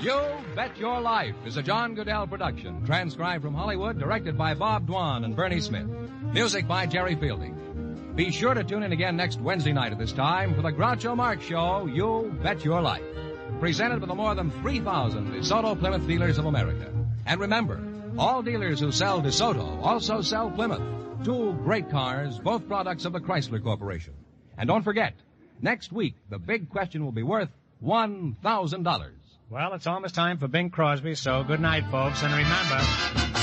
You Bet Your Life is a John Goodell production, transcribed from Hollywood, directed by Bob Dwan and Bernie Smith. Music by Jerry Fielding. Be sure to tune in again next Wednesday night at this time for the Groucho Marx Show, You Bet Your Life, presented by the more than 3,000 DeSoto Plymouth dealers of America. And remember, all dealers who sell DeSoto also sell Plymouth. Two great cars, both products of the Chrysler Corporation. And don't forget, next week, the big question will be worth $1,000. Well, it's almost time for Bing Crosby, so good night, folks, and remember...